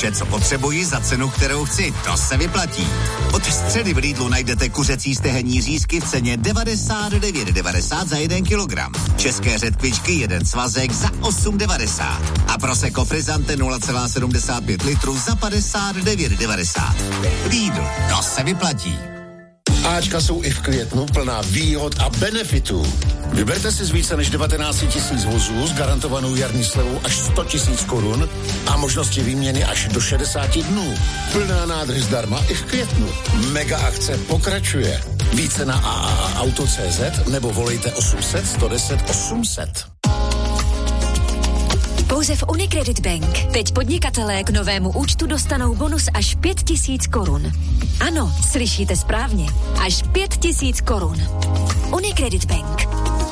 Vše, co potřebuji za cenu, kterou chci, to se vyplatí. Od středy v Lidlu najdete kuřecí stehenní řízky v ceně 99,90 za 1 kilogram. České řetkvičky 1 svazek za 8,90. A Prosecco Frizzante 0,75 litru za 59,90. Lidl, to se vyplatí. Ačka jsou i v květnu plná výhod a benefitů. Vyberte si z více než 19 000 vozů s garantovanou jarní slevou až 100 000 korun a možnosti výměny až do 60 dnů. Plná nádrž zdarma i v květnu. Mega akce pokračuje. Více na AAAauto.cz nebo volejte 800 110 800. Pouze v Unicredit Bank. Teď podnikatelé k novému účtu dostanou bonus až 5 000 korun. Ano, slyšíte správně. Až 5 000 korun. Unicredit Bank.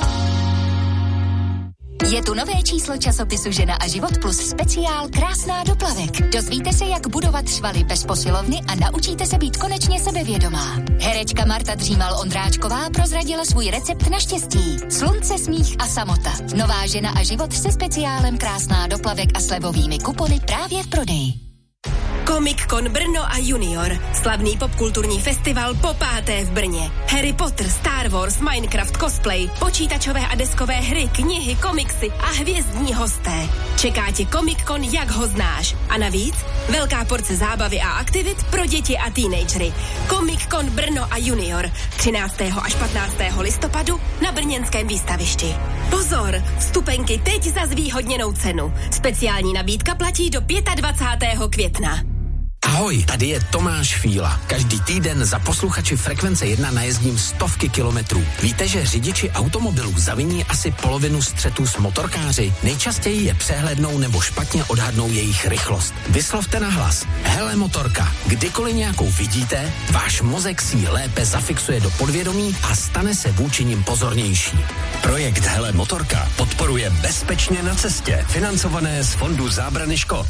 Je tu nové číslo časopisu Žena a život plus speciál Krásná do plavek. Dozvíte se, jak budovat švaly bez posilovny a naučíte se být konečně sebevědomá. Herečka Marta Dřímal-Ondráčková prozradila svůj recept na štěstí. Slunce, smích a samota. Nová Žena a život se speciálem Krásná do plavek a slevovými kupony právě v prodeji. Comic-Con Brno a Junior. Slavný popkulturní festival po 5. v Brně. Harry Potter, Star Wars, Minecraft, cosplay, počítačové a deskové hry, knihy, komiksy a hvězdní hosté. Čeká tě Comic-Con, jak ho znáš. A navíc velká porce zábavy a aktivit pro děti a teenagery. Comic-Con Brno a Junior. 13. až 15. listopadu na brněnském výstavišti. Pozor, vstupenky teď za zvýhodněnou cenu. Speciální nabídka platí do 25. května. Ahoj, tady je Tomáš Fíla. Každý týden za posluchači Frekvence 1 najezdím stovky kilometrů. Víte, že řidiči automobilů zaviní asi polovinu střetů s motorkáři? Nejčastěji je přehlednou nebo špatně odhadnou jejich rychlost. Vyslovte nahlas. Hele motorka. Kdykoliv nějakou vidíte, váš mozek si ji lépe zafixuje do podvědomí a stane se vůči nim pozornější. Projekt Hele motorka podporuje Bezpečně na cestě, financované z Fondu zábrany škod.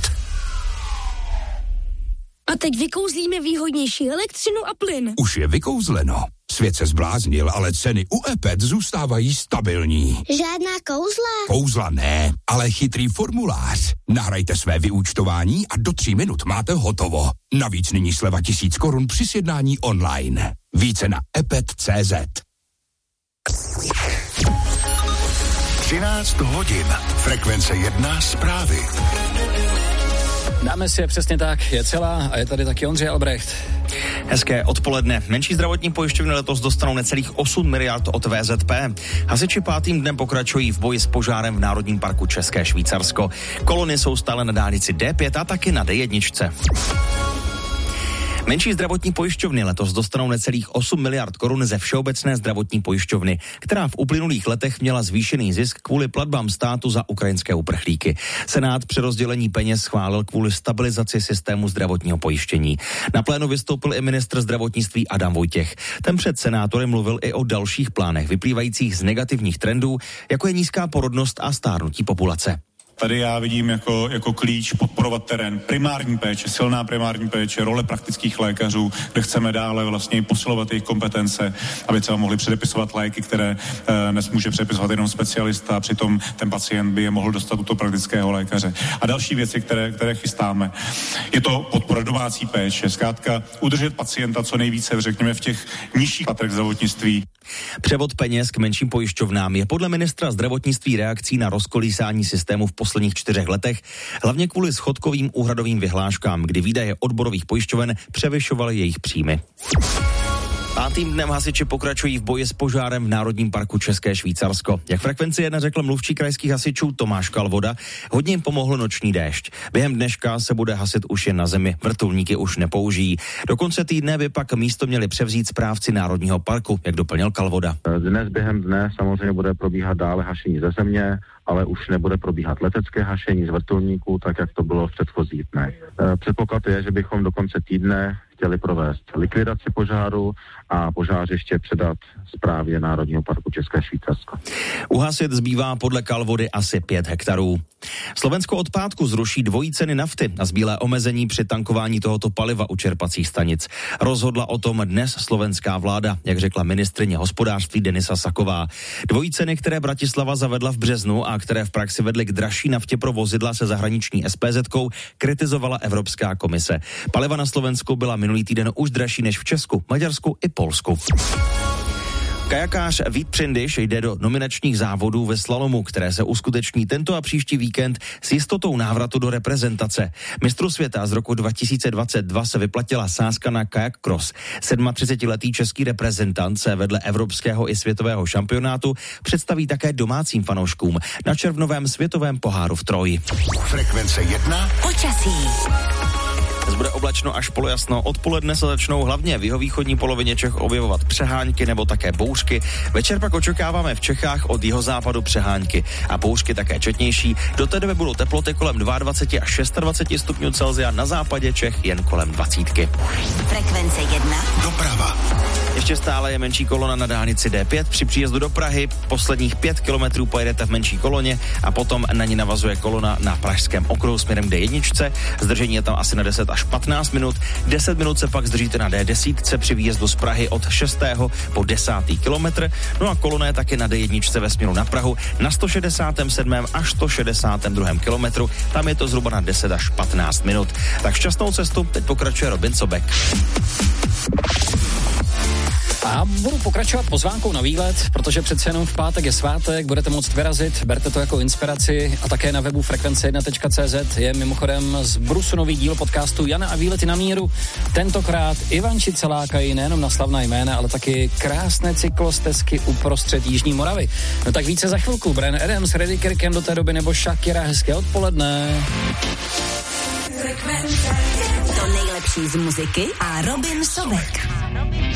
A teď vykouzlíme výhodnější elektřinu a plyn. Už je vykouzleno. Svět se zbláznil, ale ceny u EPET zůstávají stabilní. Žádná kouzla? Kouzla ne, ale chytrý formulář. Nahrajte své vyúčtování a do 3 minut máte hotovo. Navíc nyní sleva 1000 korun při sjednání online. Více na epet.cz. 13 hodin. Frekvence 1 zprávy. Dáme si je přesně tak, je celá a je tady taky Ondřej Albrecht. Hezké odpoledne. Menší zdravotní pojišťovny letos dostanou necelých 8 miliard od VZP. Hasiči 5. dnem pokračují v boji s požárem v Národním parku České Švýcarsko. Kolony jsou stále na dálnici D5 a taky na D1. Menší zdravotní pojišťovny letos dostanou necelých 8 miliard korun ze Všeobecné zdravotní pojišťovny, která v uplynulých letech měla zvýšený zisk kvůli platbám státu za ukrajinské uprchlíky. Senát přerozdělení peněz schválil kvůli stabilizaci systému zdravotního pojištění. Na plénu vystoupil i ministr zdravotnictví Adam Vojtěch. Ten před senátorem mluvil i o dalších plánech vyplývajících z negativních trendů, jako je nízká porodnost a stárnutí populace. Tady já vidím jako klíč podporovat terén, primární péče, silná primární péče, role praktických lékařů, kde chceme dále vlastně posilovat jejich kompetence, aby třeba mohli předepisovat léky, které dnes může předepisovat jenom specialista, přitom ten pacient by je mohl dostat u toho praktického lékaře. A další věci, které chystáme. Je to podpora domácí péče, zkrátka udržet pacienta co nejvíce, řekněme, v těch nižších patrech zdravotnictví. Převod peněz k menším pojišťovnám je podle ministra zdravotnictví reakcí na rozkolísání systému v posledních 4 letech, hlavně kvůli schodkovým úhradovým vyhláškám, kdy výdaje odborových pojišťoven převyšovaly jejich příjmy. 5. dnem hasiči pokračují v boji s požárem v Národním parku České Švýcarsko. Jak Frekvenci 1 řekl mluvčí krajských hasičů Tomáš Kalvoda, hodně jim pomohl noční déšť. Během dneška se bude hasit už jen na zemi, vrtulníky už nepoužijí. Do konce týdne by pak místo měli převzít správci Národního parku, jak doplnil Kalvoda. Dnes během dne samozřejmě bude probíhat dále hašení ze země, ale už nebude probíhat letecké hašení z vrtulníků, tak jak to bylo v předchozích dnech. Předpoklad je, že bychom do konce týdne chtěli provést likvidaci požáru a požářiště předat správě Národního parku České Švýcarsko. Uhasit zbývá podle Kalvody asi 5 hektarů. Slovensko od pátku zruší dvojí ceny nafty a zbýlé omezení při tankování tohoto paliva u čerpacích stanic. Rozhodla o tom dnes slovenská vláda, jak řekla ministryně hospodářství Denisa Saková. Dvojí ceny, které Bratislava zavedla v březnu a které v praxi vedly k dražší naftě pro vozidla se zahraniční SPZ-kou, kritizovala Evropská komise. Paliva na Slovensku byla minulý týden už dražší než v Česku, Maďarsku i Polsku. Kajakář Vít Přindyš jde do nominačních závodů ve slalomu, které se uskuteční tento a příští víkend s jistotou návratu do reprezentace. Mistru světa z roku 2022 se vyplatila sázka na kajak cross. 37letý český reprezentant se vedle evropského i světového šampionátu představí také domácím fanouškům na červnovém světovém poháru v Troji. Frekvence 1. Počasí. Dnes bude oblačno až polojasno. Odpoledne se začnou hlavně v jihovýchodní polovině Čech objevovat přehánky nebo také bouřky. Večer pak očekáváme v Čechách od jihozápadu přehánky a bouřky také četnější. Do té doby budou teploty kolem 22 až 26 stupňů Celsia, na západě Čech jen kolem 20. Frekvence 1. Doprava. Ještě stále je menší kolona na dálnici D5. Při příjezdu do Prahy posledních 5 kilometrů pojedete v menší koloně a potom na ní navazuje kolona na pražském okruhu směrem k D1. Zdržení je tam asi na 10 až 15 minut. 10 minut se pak zdržíte na D10 při výjezdu z Prahy od 6. po 10. kilometr. No a kolona je taky na D1 ve směru na Prahu na 167. až 162. kilometru. Tam je to zhruba na 10 až 15 minut. Tak šťastnou cestu teď pokračuje Robin Sobek. A budu pokračovat pozvánkou na výlet, protože přece jenom v pátek je svátek, budete moct vyrazit, berte to jako inspiraci a také na webu frekvence1.cz je mimochodem z Brusu nový díl podcastu Jana a výlety na míru. Tentokrát Ivančice lákají nejenom na slavná jména, ale taky krásné cyklostezky uprostřed Jižní Moravy. No tak více za chvilku. Bryan Adams, Freddie Kirken do té doby nebo Shakira, hezké odpoledne. To nejlepší z muziky a Robin Sobek.